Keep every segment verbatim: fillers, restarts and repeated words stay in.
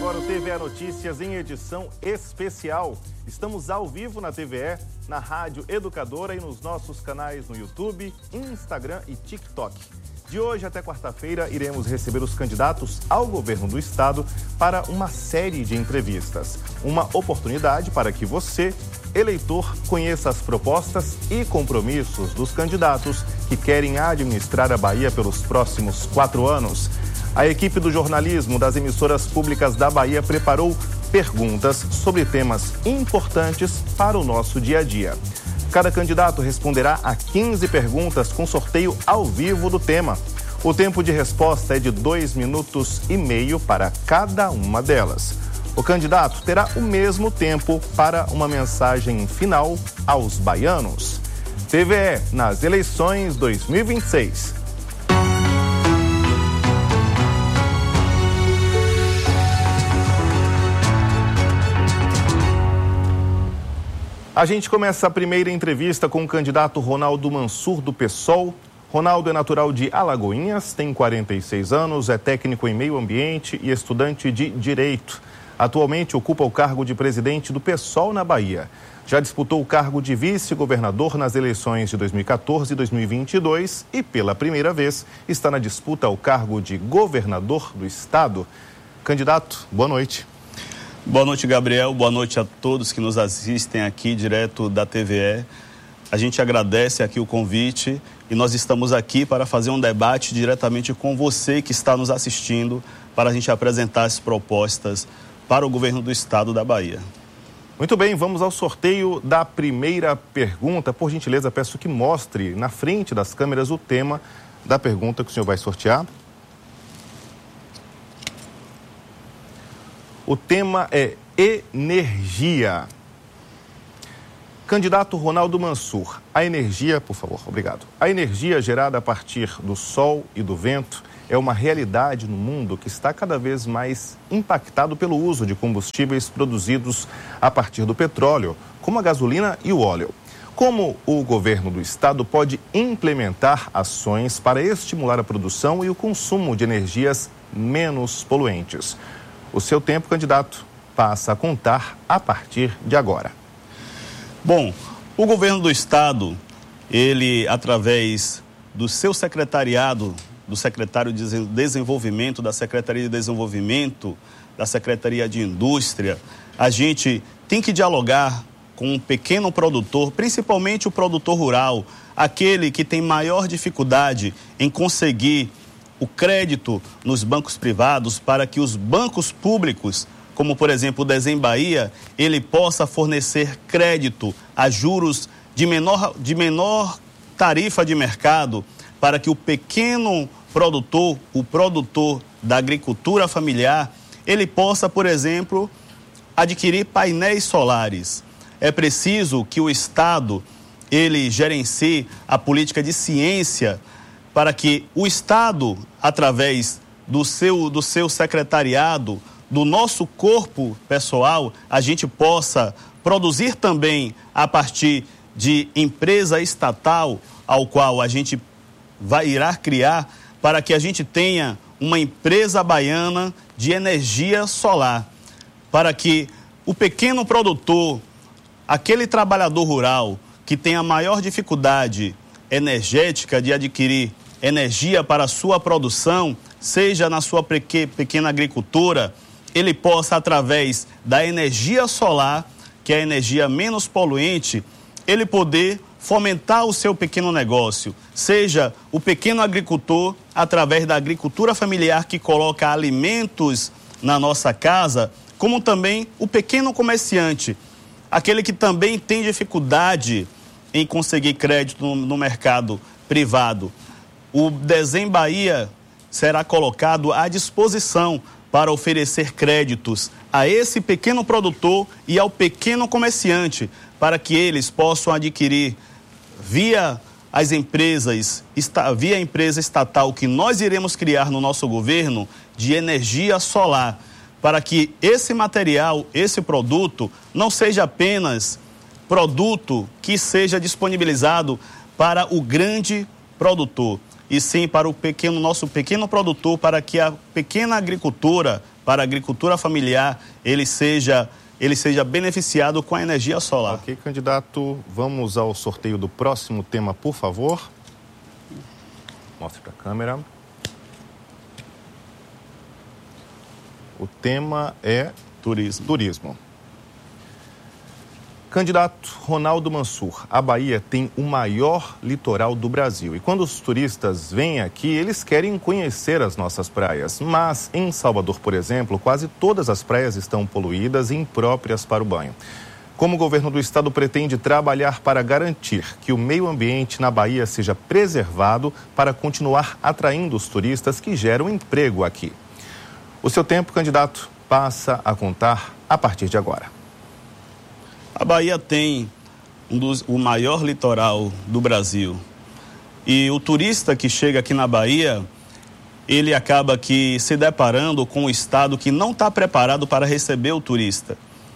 agora o T V E Notícias em edição especial. Estamos ao vivo na T V E, na Rádio Educadora e nos nossos canais no YouTube, Instagram e TikTok. De hoje até quarta-feira, iremos receber os candidatos ao governo do estado para uma série de entrevistas. Uma oportunidade para que você, eleitor, conheça as propostas e compromissos dos candidatos que querem administrar a Bahia pelos próximos quatro anos. A equipe do jornalismo das emissoras públicas da Bahia preparou perguntas sobre temas importantes para o nosso dia a dia. Cada candidato responderá a quinze perguntas com sorteio ao vivo do tema. O tempo de resposta é de dois minutos e meio para cada uma delas. O candidato terá o mesmo tempo para uma mensagem final aos baianos. T V E nas eleições dois mil e vinte e seis. A gente começa a primeira entrevista com o candidato Ronaldo Mansur, do PSOL. Ronaldo é natural de Alagoinhas, tem quarenta e seis anos, é técnico em meio ambiente e estudante de Direito. Atualmente ocupa o cargo de presidente do PSOL na Bahia. Já disputou o cargo de vice-governador nas eleições de dois mil e quatorze e dois mil e vinte e dois e, pela primeira vez, está na disputa ao cargo de governador do estado. Candidato, boa noite. Boa noite, Gabriel. Boa noite a todos que nos assistem aqui direto da T V E. A gente agradece aqui o convite e nós estamos aqui para fazer um debate diretamente com você que está nos assistindo para a gente apresentar as propostas para o governo do estado da Bahia. Muito bem, vamos ao sorteio da primeira pergunta. Por gentileza, peço que mostre na frente das câmeras o tema da pergunta que o senhor vai sortear. O tema é energia. Candidato Ronaldo Mansur, a energia, por favor, obrigado. A energia gerada a partir do sol e do vento é uma realidade no mundo que está cada vez mais impactado pelo uso de combustíveis produzidos a partir do petróleo, como a gasolina e o óleo. Como o governo do estado pode implementar ações para estimular a produção e o consumo de energias menos poluentes? O seu tempo, candidato, passa a contar a partir de agora. Bom, o governo do estado, ele, através do seu secretariado, do secretário de Desenvolvimento, da Secretaria de Desenvolvimento, da Secretaria de Indústria, a gente tem que dialogar com um pequeno produtor, principalmente o produtor rural, aquele que tem maior dificuldade em conseguir o crédito nos bancos privados para que os bancos públicos, como por exemplo o Desen Bahia, ele possa fornecer crédito a juros de menor, de menor tarifa de mercado para que o pequeno produtor, o produtor da agricultura familiar, ele possa, por exemplo, adquirir painéis solares. É preciso que o Estado, ele gerencie a política de ciência para que o Estado, através do seu, do seu secretariado, do nosso corpo pessoal, a gente possa produzir também a partir de empresa estatal, ao qual a gente vai irá criar, para que a gente tenha uma empresa baiana de energia solar, para que o pequeno produtor, aquele trabalhador rural que tem a maior dificuldade energética de adquirir energia para a sua produção, seja na sua pequena agricultura, ele possa, através da energia solar, que é a energia menos poluente, ele poder fomentar o seu pequeno negócio, seja o pequeno agricultor, através da agricultura familiar que coloca alimentos na nossa casa, como também o pequeno comerciante, aquele que também tem dificuldade em conseguir crédito no, no mercado privado. O Desen Bahia será colocado à disposição para oferecer créditos a esse pequeno produtor e ao pequeno comerciante, para que eles possam adquirir via as empresas, via a empresa estatal que nós iremos criar no nosso governo de energia solar, para que esse material, esse produto, não seja apenas produto que seja disponibilizado para o grande produtor, e sim para o pequeno, nosso pequeno produtor, para que a pequena agricultura para a agricultura familiar, ele seja, ele seja beneficiado com a energia solar. Ok, candidato, vamos ao sorteio do próximo tema, por favor. Mostre para a câmera. O tema é turismo. turismo. Candidato Ronaldo Mansur, a Bahia tem o maior litoral do Brasil. E quando os turistas vêm aqui, eles querem conhecer as nossas praias. Mas em Salvador, por exemplo, quase todas as praias estão poluídas e impróprias para o banho. Como o governo do estado pretende trabalhar para garantir que o meio ambiente na Bahia seja preservado para continuar atraindo os turistas que geram emprego aqui? O seu tempo, candidato, passa a contar a partir de agora. A Bahia tem um dos, o maior litoral do Brasil. E o turista que chega aqui na Bahia, ele acaba aqui se deparando com um estado que não está preparado para receber o turista.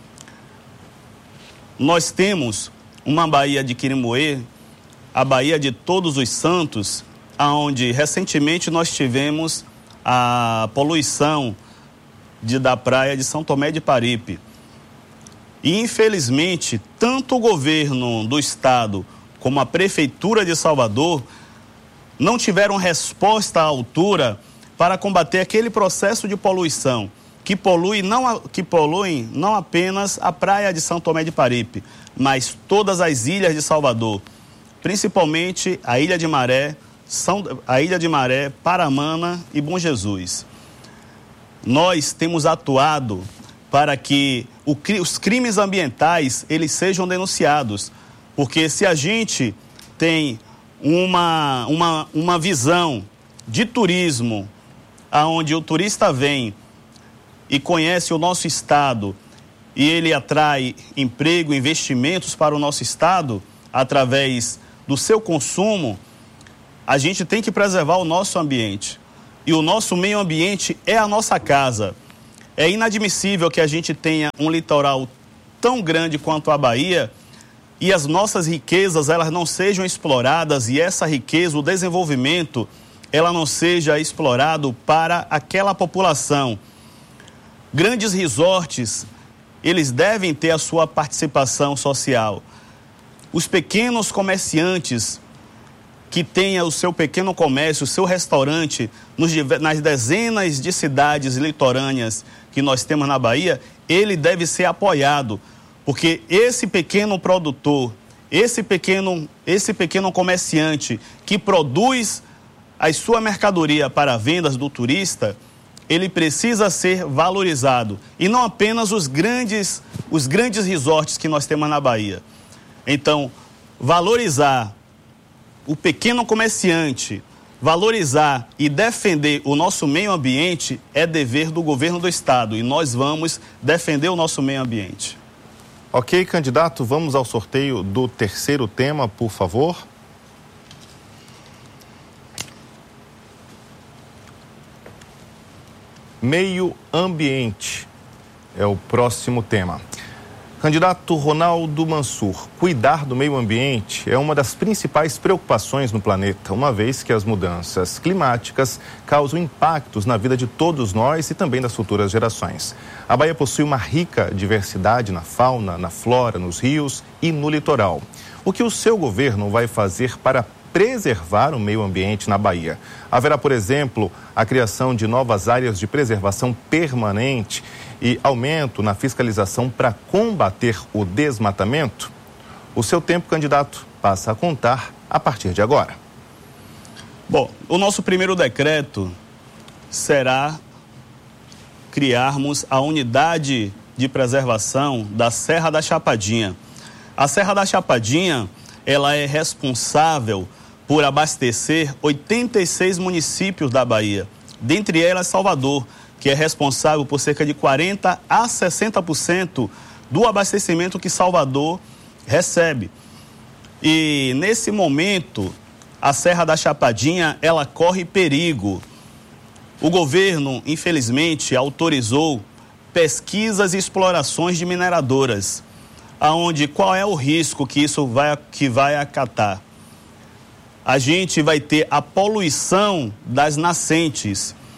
Nós temos uma Baía de Quirimoê, a Baía de Todos os Santos, onde recentemente nós tivemos a poluição de, da praia de São Tomé de Paripe. E, infelizmente, tanto o governo do estado como a prefeitura de Salvador não tiveram resposta à altura para combater aquele processo de poluição que polui não, que polui não apenas a praia de São Tomé de Paripe, mas todas as ilhas de Salvador, principalmente a Ilha de Maré, São, a Ilha de Maré, Paramana e Bom Jesus. Nós temos atuado para que o, os crimes ambientais eles sejam denunciados, porque se a gente tem uma, uma, uma visão de turismo, aonde o turista vem e conhece o nosso estado e ele atrai emprego, investimentos para o nosso estado através do seu consumo, a gente tem que preservar o nosso ambiente. E o nosso meio ambiente é a nossa casa. É inadmissível que a gente tenha um litoral tão grande quanto a Bahia e as nossas riquezas elas não sejam exploradas e essa riqueza, o desenvolvimento, ela não seja explorado para aquela população. Grandes resorts, eles devem ter a sua participação social. Os pequenos comerciantes que tenha o seu pequeno comércio, o seu restaurante nos, nas dezenas de cidades litorâneas que nós temos na Bahia, ele deve ser apoiado, porque esse pequeno produtor, esse pequeno, esse pequeno comerciante que produz a sua mercadoria para vendas do turista, ele precisa ser valorizado, e não apenas os grandes, os grandes resorts que nós temos na Bahia. Então, valorizar o pequeno comerciante, valorizar e defender o nosso meio ambiente é dever do governo do estado e nós vamos defender o nosso meio ambiente. Ok, candidato, vamos ao sorteio do terceiro tema, por favor. Meio ambiente é o próximo tema. Candidato Ronaldo Mansur, cuidar do meio ambiente é uma das principais preocupações no planeta, uma vez que as mudanças climáticas causam impactos na vida de todos nós e também das futuras gerações. A Bahia possui uma rica diversidade na fauna, na flora, nos rios e no litoral. O que o seu governo vai fazer para preservar o meio ambiente na Bahia? Haverá, por exemplo, a criação de novas áreas de preservação permanente e aumento na fiscalização para combater o desmatamento? O seu tempo, candidato, passa a contar a partir de agora. Bom, o nosso primeiro decreto será criarmos a unidade de preservação da Serra da Chapadinha. A Serra da Chapadinha, ela é responsável por abastecer oitenta e seis municípios da Bahia, dentre elas Salvador, que é responsável por cerca de quarenta a sessenta por cento do abastecimento que Salvador recebe. E nesse momento, a Serra da Chapadinha, ela corre perigo. O governo, infelizmente, autorizou pesquisas e explorações de mineradoras, aonde qual é o risco que isso vai, que vai acatar? A gente vai ter a poluição das nascentes.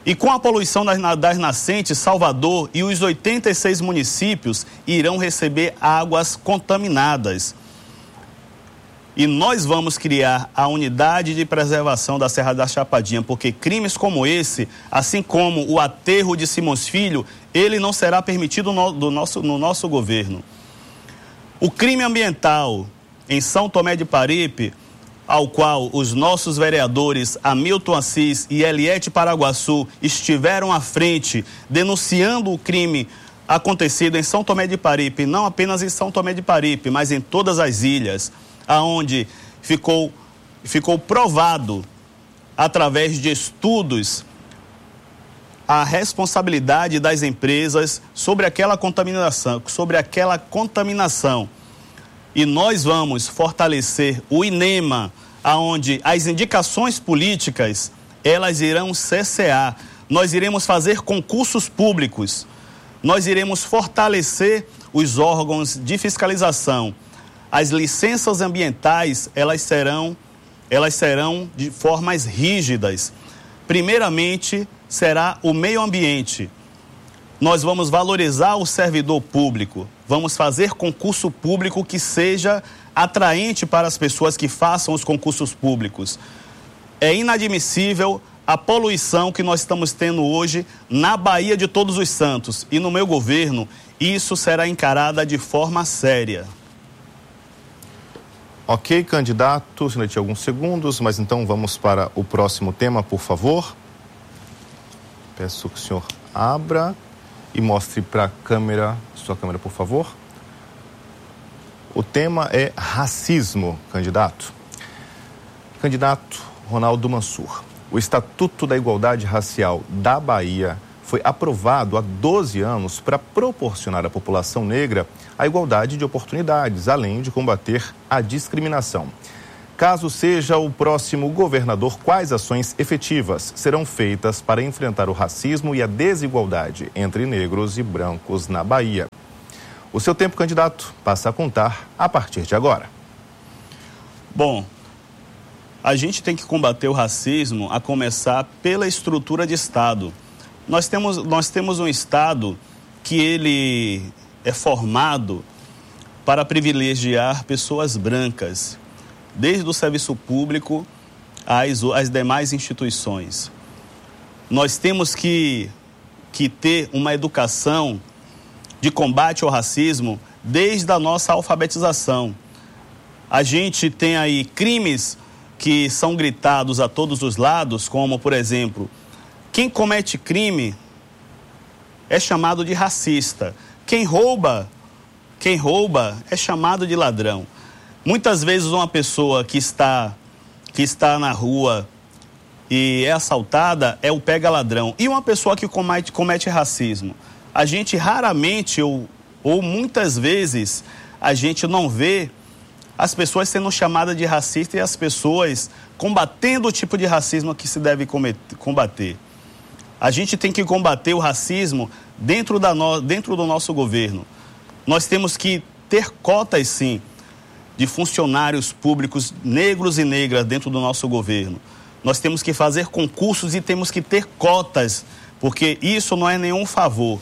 E com a poluição das, das nascentes, Salvador e os oitenta e seis municípios irão receber águas contaminadas. E nós vamos criar a unidade de preservação da Serra da Chapadinha, porque crimes como esse, assim como o aterro de Simões Filho, ele não será permitido no, do nosso, no nosso governo. O crime ambiental em São Tomé de Paripe, ao qual os nossos vereadores Hamilton Assis e Eliete Paraguaçu estiveram à frente, denunciando o crime acontecido em São Tomé de Paripe, não apenas em São Tomé de Paripe, mas em todas as ilhas, aonde ficou, ficou provado, através de estudos, a responsabilidade das empresas sobre aquela contaminação, sobre aquela contaminação. E nós vamos fortalecer o INEMA, aonde as indicações políticas, elas irão cessear. Nós iremos fazer concursos públicos. Nós iremos fortalecer os órgãos de fiscalização. As licenças ambientais, elas serão, elas serão de formas rígidas. Primeiramente, será o meio ambiente. Nós vamos valorizar o servidor público, vamos fazer concurso público que seja atraente para as pessoas que façam os concursos públicos. É inadmissível a poluição que nós estamos tendo hoje na Baía de Todos os Santos. E no meu governo, isso será encarado de forma séria. Ok, candidato, ainda tinha alguns segundos, mas então vamos para o próximo tema, por favor. Peço que o senhor abra e mostre para a câmera, sua câmera, por favor. O tema é racismo, candidato. Candidato Ronaldo Mansur, o Estatuto da Igualdade Racial da Bahia foi aprovado há doze anos para proporcionar à população negra a igualdade de oportunidades, além de combater a discriminação. Caso seja o próximo governador, quais ações efetivas serão feitas para enfrentar o racismo e a desigualdade entre negros e brancos na Bahia? O seu tempo, candidato, passa a contar a partir de agora. Bom, a gente tem que combater o racismo a começar pela estrutura de Estado. Nós temos, nós temos um Estado que ele é formado para privilegiar pessoas brancas, desde o serviço público às, às demais instituições. Nós temos que, que ter uma educação de combate ao racismo desde a nossa alfabetização. A gente tem aí crimes que são gritados a todos os lados, como, por exemplo, quem comete crime é chamado de racista. Quem rouba, quem rouba é chamado de ladrão. Muitas vezes uma pessoa que está, que está na rua e é assaltada é o pega-ladrão. E uma pessoa que comete, comete racismo, a gente raramente ou, ou muitas vezes a gente não vê as pessoas sendo chamadas de racista e as pessoas combatendo o tipo de racismo que se deve combater. A gente tem que combater o racismo dentro, da no, dentro do nosso governo. Nós temos que ter cotas, sim, de funcionários públicos negros e negras dentro do nosso governo. Nós temos que fazer concursos e temos que ter cotas, porque isso não é nenhum favor.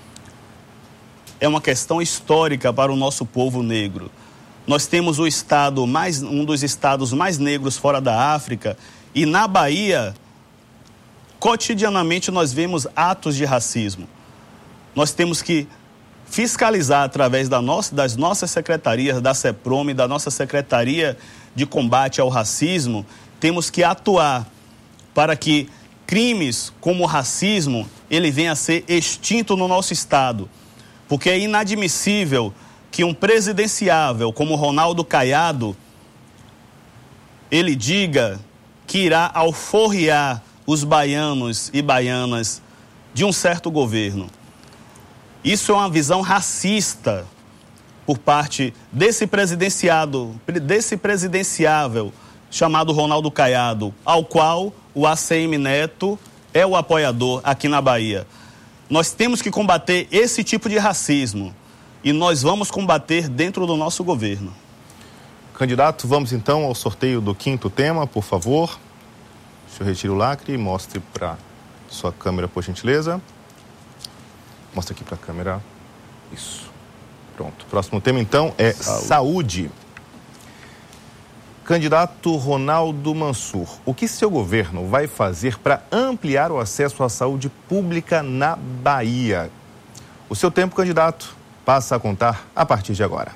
É uma questão histórica para o nosso povo negro. Nós temos o estado mais, um dos estados mais negros fora da África, e na Bahia, cotidianamente nós vemos atos de racismo. Nós temos que fiscalizar através da nossa, das nossas secretarias, da CEPROM, da nossa Secretaria de Combate ao Racismo, temos que atuar para que crimes como o racismo, ele venha a ser extinto no nosso estado. Porque é inadmissível que um presidenciável como Ronaldo Caiado, ele diga que irá alforriar os baianos e baianas de um certo governo. Isso é uma visão racista por parte desse presidenciado, desse presidenciável chamado Ronaldo Caiado, ao qual o A C M Neto é o apoiador aqui na Bahia. Nós temos que combater esse tipo de racismo e nós vamos combater dentro do nosso governo. Candidato, vamos então ao sorteio do quinto tema, por favor. Deixa eu retirar o lacre e mostre para a Sua câmera, por gentileza. Mostra aqui para a câmera. Isso. Pronto. Próximo tema, então, é saúde. saúde. Candidato Ronaldo Mansur, o que seu governo vai fazer para ampliar o acesso à saúde pública na Bahia? O seu tempo, candidato, passa a contar a partir de agora.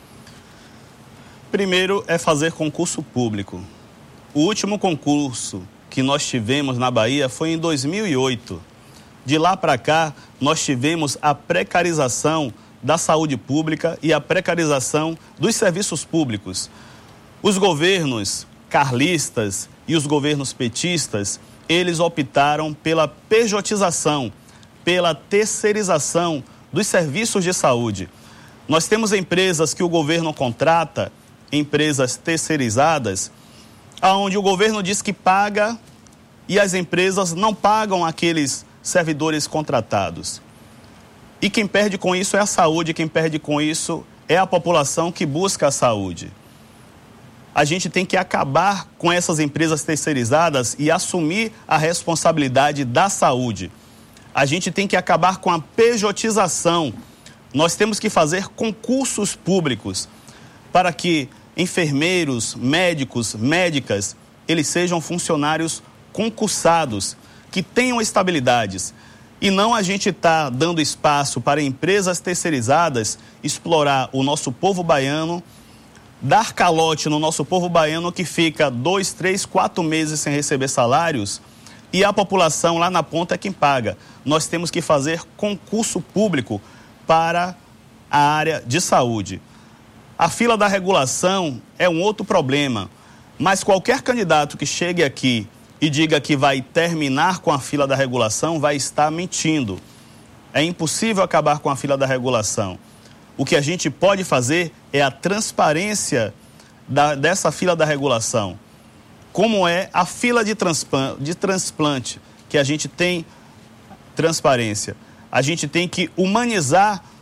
Primeiro é fazer concurso público. O último concurso que nós tivemos na Bahia foi em dois mil e oito. De lá para cá, nós tivemos a precarização da saúde pública e a precarização dos serviços públicos. Os governos carlistas e os governos petistas, eles optaram pela pejotização, pela terceirização dos serviços de saúde. Nós temos empresas que o governo contrata, empresas terceirizadas, onde o governo diz que paga e as empresas não pagam aqueles servidores contratados. E quem perde com isso é a saúde, quem perde com isso é a população que busca a saúde. A gente tem que acabar com essas empresas terceirizadas e assumir a responsabilidade da saúde. A gente tem que acabar com a pejotização. Nós temos que fazer concursos públicos para que enfermeiros, médicos, médicas, eles sejam funcionários concursados, que tenham estabilidades. E não a gente está dando espaço para empresas terceirizadas explorar o nosso povo baiano, dar calote no nosso povo baiano que fica dois, três, quatro meses sem receber salários e a população lá na ponta é quem paga. Nós temos que fazer concurso público para a área de saúde. A fila da regulação é um outro problema, mas qualquer candidato que chegue aqui e diga que vai terminar com a fila da regulação vai estar mentindo. É impossível acabar com a fila da regulação. O que a gente pode fazer é a transparência da, dessa fila da regulação. Como é a fila de, de transplante, que a gente tem transparência. A gente tem que humanizar